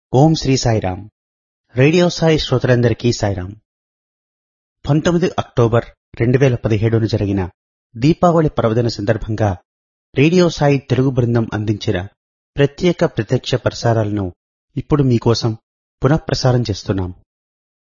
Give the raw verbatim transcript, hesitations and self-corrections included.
ఓం Shri Sairam. Radio Sai శ్రోతలందరికీ సాయిరామ్. పంతొమ్మిది October రెండు వేల పదిహేడున జరిగిన దీపావళి పర్వదిన సందర్భంగా రేడియో సాయి తెలుగు బృందం అందించిన ప్రత్యేక ప్రత్యక్ష ప్రసారాలను ఇప్పుడు మీకోసం పునఃప్రసారం చేస్తున్నాం.